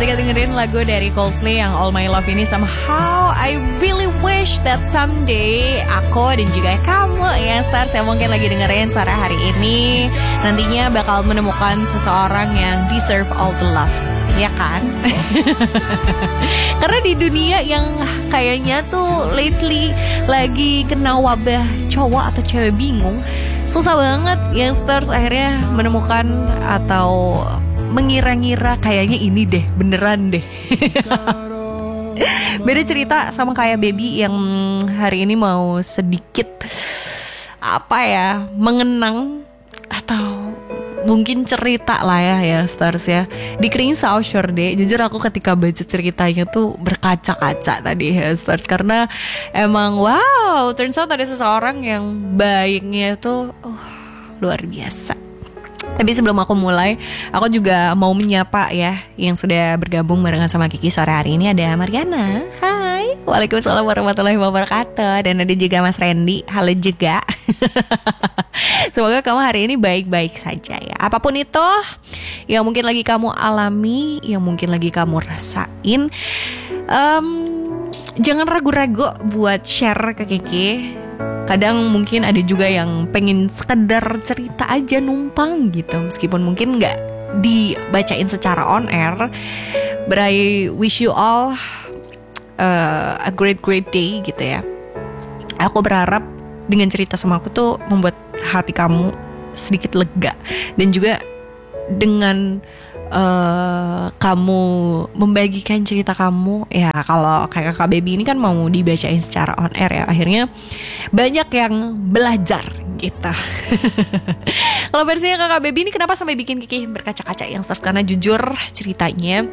Ketika dengerin lagu dari Coldplay yang All My Love ini, somehow I really wish that someday aku dan juga kamu ya Stars yang mungkin lagi dengerin sore hari ini nantinya bakal menemukan seseorang yang deserve all the love, ya kan? Karena di dunia yang kayaknya tuh lately lagi kena wabah cowok atau cewek bingung, susah banget yang Stars akhirnya menemukan atau mengira-ngira kayaknya ini deh, beneran deh. Beda cerita sama kayak Baby yang hari ini mau sedikit mengenang atau mungkin cerita lah ya Stars ya. Di Kering South Shore Day, jujur aku ketika baca ceritanya tuh berkaca-kaca tadi ya Stars, karena emang wow, turns out ada seseorang yang baiknya tuh luar biasa. Tapi sebelum aku mulai, aku juga mau menyapa ya yang sudah bergabung barengan sama Kiki sore hari ini. Ada Mariana, hai. Waalaikumsalam warahmatullahi wabarakatuh. Dan ada juga Mas Randy, halo juga. Semoga kamu hari ini baik-baik saja ya. Apapun itu yang mungkin lagi kamu alami, yang mungkin lagi kamu rasain, jangan ragu-ragu buat share ke Kiki. Kadang mungkin ada juga yang pengen sekedar cerita aja numpang gitu, meskipun mungkin gak dibacain secara on air. But I wish you all a great day gitu ya. Aku berharap dengan cerita sama aku tuh membuat hati kamu sedikit lega. Dan juga dengan kamu membagikan cerita kamu ya, kalau kayak Kakak Baby ini kan mau dibacain secara on air ya, akhirnya banyak yang belajar gitu. Kalau versinya Kakak Baby ini kenapa sampai bikin Kiki berkaca-kaca yang Stars, karena jujur ceritanya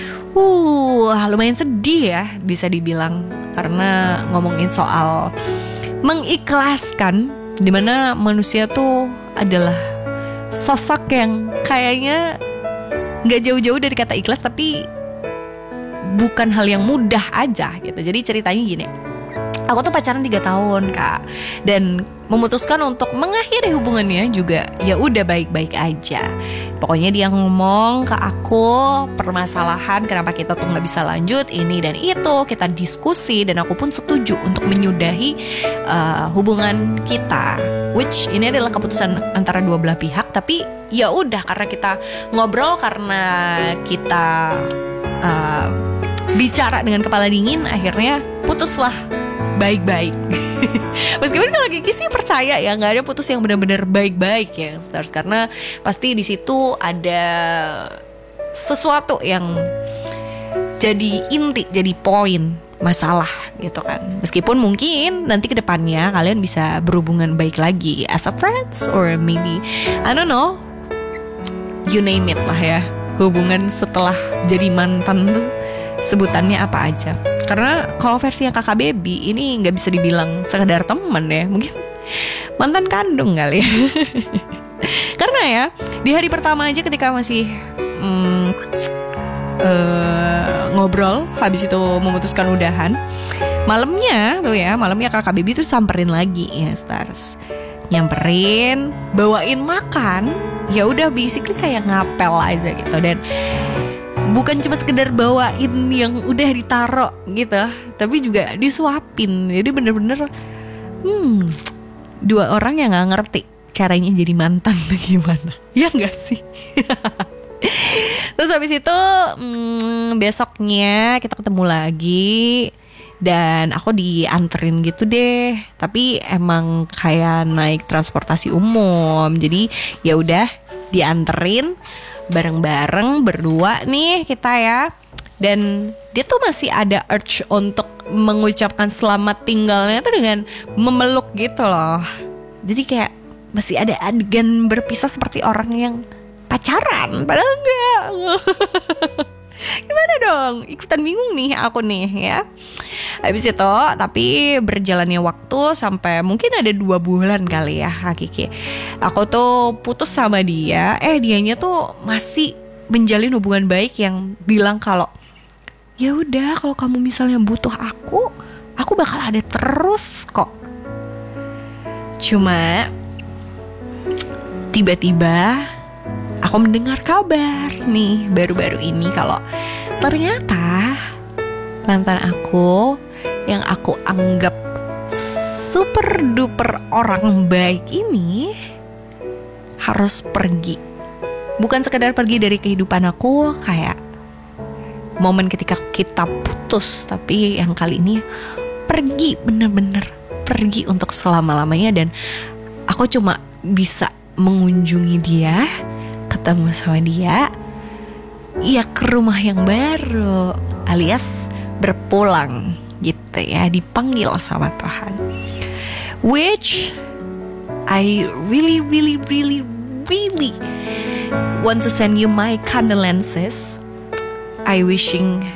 lumayan sedih ya bisa dibilang, karena ngomongin soal mengikhlaskan, dimana manusia tuh adalah sosok yang kayaknya gak jauh-jauh dari kata ikhlas, tapi bukan hal yang mudah aja gitu. Jadi ceritanya gini, aku tuh pacaran 3 tahun kak, dan memutuskan untuk mengakhiri hubungannya juga ya udah baik-baik aja. Pokoknya dia ngomong ke aku permasalahan kenapa kita tuh gak bisa lanjut ini dan itu, kita diskusi dan aku pun setuju untuk menyudahi hubungan kita, which ini adalah keputusan antara dua belah pihak. Tapi ya udah, karena kita ngobrol, karena kita bicara dengan kepala dingin, akhirnya putuslah baik-baik. Meskipun kalau Kiki sih percaya ya nggak ada putus yang benar-benar baik-baik ya Stars, karena pasti di situ ada sesuatu yang jadi inti, jadi poin masalah gitu kan. Meskipun mungkin nanti ke depannya kalian bisa berhubungan baik lagi as a friends, or maybe I don't know, you name it lah ya. Hubungan setelah jadi mantan tuh sebutannya apa aja. Karena kalau versi yang Kakak Baby ini gak bisa dibilang sekedar teman ya, mungkin mantan kandung kali ya. Karena ya di hari pertama aja ketika masih ngobrol, habis itu memutuskan udahan, malamnya Kakak Baby tuh samperin lagi ya Stars. Nyamperin, bawain makan, ya udah basically kayak ngapel aja gitu. Dan bukan cuma sekedar bawain yang udah ditaro gitu, tapi juga disuapin. Jadi bener-bener dua orang yang gak ngerti caranya jadi mantan tuh gimana, ya gak sih? Terus habis itu besoknya kita ketemu lagi, dan aku dianterin gitu deh. Tapi emang kayak naik transportasi umum, jadi ya udah dianterin bareng-bareng berdua nih kita ya. Dan dia tuh masih ada urge untuk mengucapkan selamat tinggalnya tuh dengan memeluk gitu loh. Jadi kayak masih ada adegan berpisah seperti orang yang pacaran, padahal enggak. Gimana dong, ikutan bingung nih aku nih ya. Habis itu tapi berjalannya waktu sampai mungkin ada 2 bulan kali ya Kiki, aku tuh putus sama dia. Dianya tuh masih menjalin hubungan baik yang bilang kalau ya udah, kalau kamu misalnya butuh aku bakal ada terus kok. Cuma tiba-tiba aku mendengar kabar nih baru-baru ini kalau ternyata mantan aku yang aku anggap super duper orang baik ini harus pergi. Bukan sekedar pergi dari kehidupan aku kayak momen ketika kita putus, tapi yang kali ini pergi, bener-bener pergi untuk selama-lamanya. Dan aku cuma bisa mengunjungi dia, ketemu sama dia, ya ke rumah yang baru, alias berpulang gitu ya, dipanggil sama Tuhan. Which I really want to send you my condolences. I wish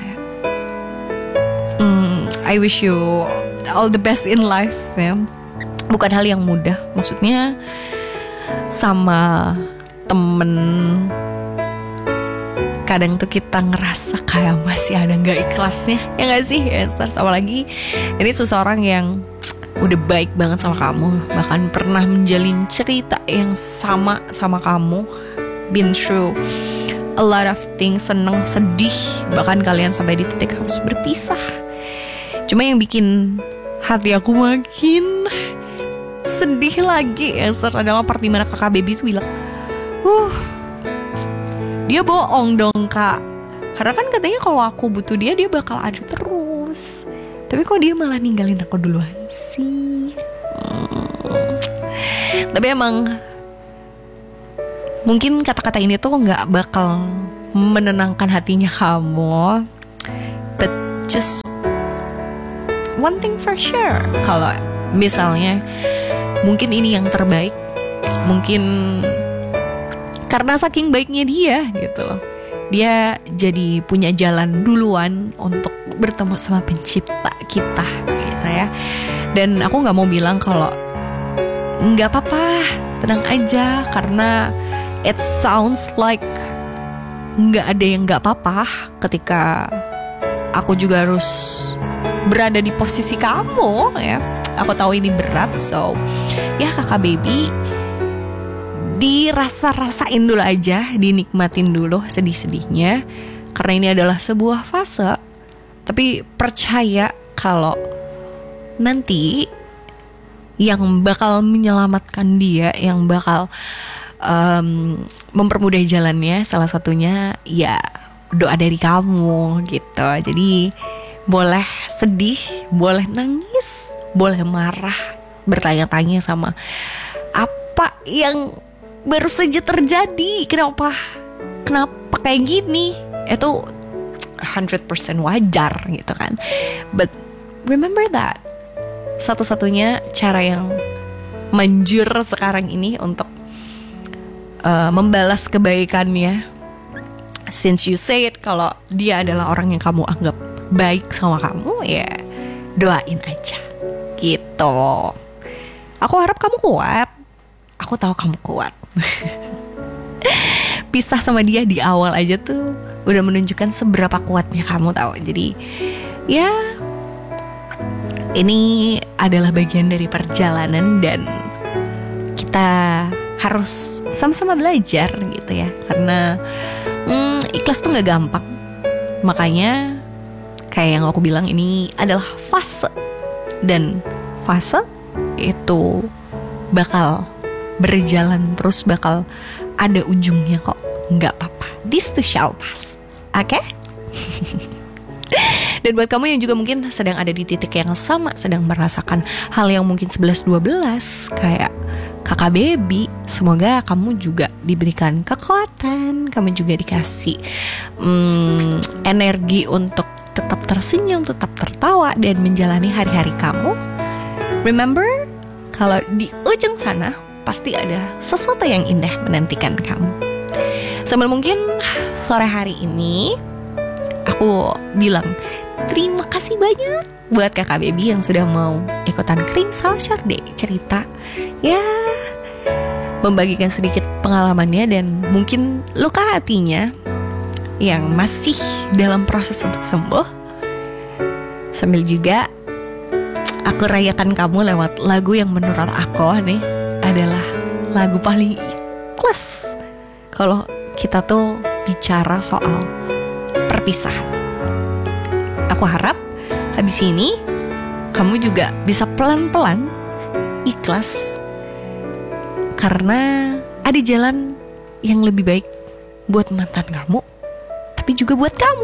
you all the best in life ya. Bukan hal yang mudah, maksudnya sama temen kadang tuh kita ngerasa kayak masih ada gak ikhlasnya, ya gak sih ya, apalagi ini seseorang yang udah baik banget sama kamu, bahkan pernah menjalin cerita yang sama kamu, been through a lot of things, seneng, sedih, bahkan kalian sampai di titik harus berpisah. Cuma yang bikin hati aku makin sedih lagi ya adalah part dimana kakak baby itu bilang, dia bohong dong kak, karena kan katanya kalau aku butuh dia bakal ada terus, tapi kok dia malah ninggalin aku duluan sih. Tapi emang mungkin kata-kata ini tuh gak bakal menenangkan hatinya kamu, but just one thing for sure, kalau misalnya mungkin ini yang terbaik, mungkin karena saking baiknya dia gitu loh, dia jadi punya jalan duluan untuk bertemu sama pencipta kita gitu ya. Dan aku gak mau bilang kalau gak apa-apa, tenang aja, karena it sounds like gak ada yang gak apa-apa ketika aku juga harus berada di posisi kamu ya. Aku tahu ini berat, so ya kakak baby, dirasa-rasain dulu aja, dinikmatin dulu sedih-sedihnya, karena ini adalah sebuah fase. Tapi percaya kalau nanti yang bakal menyelamatkan dia, yang bakal mempermudah jalannya, salah satunya ya doa dari kamu gitu. Jadi boleh sedih, boleh nangis, boleh marah, bertanya-tanya sama apa yang baru saja terjadi, kenapa kayak gini, itu 100% wajar gitu kan. But remember that satu-satunya cara yang manjur sekarang ini untuk membalas kebaikannya, since you say it kalau dia adalah orang yang kamu anggap baik sama kamu, ya doain aja gitu. Aku harap kamu kuat, aku tahu kamu kuat. Pisah sama dia di awal aja tuh udah menunjukkan seberapa kuatnya kamu, tahu. Jadi ya ini adalah bagian dari perjalanan dan kita harus sama-sama belajar gitu ya, karena ikhlas tuh gak gampang. Makanya kayak yang aku bilang, ini adalah fase, dan fase itu bakal berjalan terus, bakal ada ujungnya kok, gak apa-apa. This too shall pass, oke? Dan buat kamu yang juga mungkin sedang ada di titik yang sama, sedang merasakan hal yang mungkin 11-12 kayak kakak baby, semoga kamu juga diberikan kekuatan, kamu juga dikasih energi untuk tetap tersenyum, tetap tertawa, dan menjalani hari-hari kamu. Remember, kalau di ujung sana pasti ada sesuatu yang indah menantikan kamu. Sambil mungkin sore hari ini aku bilang terima kasih banyak buat kakak baby yang sudah mau ikutan Kering Share Day cerita, ya membagikan sedikit pengalamannya dan mungkin luka hatinya yang masih dalam proses untuk sembuh. Sambil juga aku rayakan kamu lewat lagu yang menurut aku nih adalah lagu paling ikhlas kalau kita tuh bicara soal perpisahan. Aku harap habis ini kamu juga bisa pelan-pelan ikhlas, karena ada jalan yang lebih baik buat mantan kamu, tapi juga buat kamu.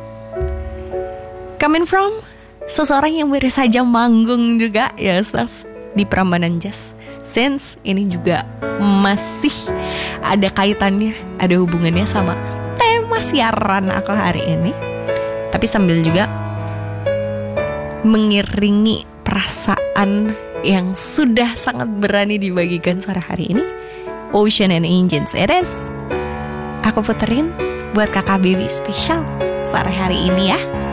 Coming from seseorang yang baru saja manggung juga ya Ustaz di Prambanan Jazz. Since ini juga masih ada kaitannya, ada hubungannya sama tema siaran aku hari ini, tapi sambil juga mengiringi perasaan yang sudah sangat berani dibagikan sore hari ini, Ocean and Angels it is. Aku puterin buat kakak baby spesial sore hari ini ya.